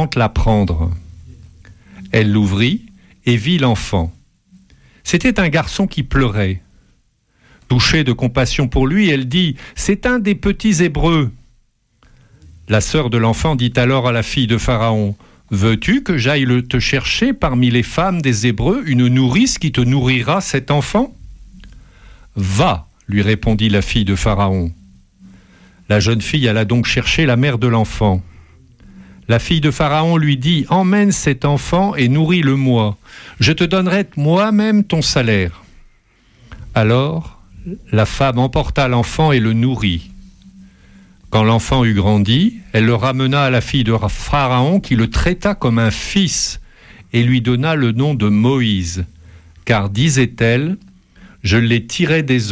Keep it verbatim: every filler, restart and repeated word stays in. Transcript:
servante la prendre. Elle l'ouvrit et vit l'enfant. C'était un garçon qui pleurait. Touchée de compassion pour lui, elle dit « C'est un des petits Hébreux ». La sœur de l'enfant dit alors à la fille de Pharaon « Veux-tu que j'aille le te chercher parmi les femmes des Hébreux une nourrice qui te nourrira cet enfant ?»« Va » lui répondit la fille de Pharaon. La jeune fille alla donc chercher la mère de l'enfant. La fille de Pharaon lui dit « Emmène cet enfant et nourris-le-moi. Je te donnerai moi-même ton salaire. » Alors, la femme emporta l'enfant et le nourrit. Quand l'enfant eut grandi, elle le ramena à la fille de Pharaon qui le traita comme un fils et lui donna le nom de Moïse, car disait-elle « Je l'ai tiré des eaux ».